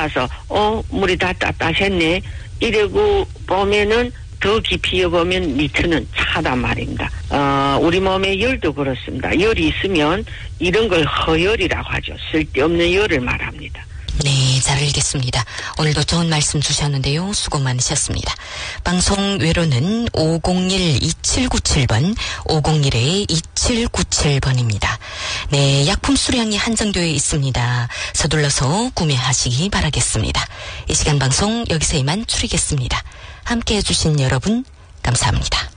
들어와서 물이 다 따뜻했네 이러고 보면은 더 깊이 보면 밑에는 차단 말입니다. 우리 몸의 열도 그렇습니다. 열이 있으면 이런 걸 허열이라고 하죠. 쓸데없는 열을 말합니다. 네, 잘 알겠습니다. 오늘도 좋은 말씀 주셨는데요. 수고 많으셨습니다. 방송 외로는 501-2797번, 501-2797번입니다. 네, 약품 수량이 한정되어 있습니다. 서둘러서 구매하시기 바라겠습니다. 이 시간 방송 여기서 이만 줄이겠습니다. 함께해 주신 여러분 감사합니다.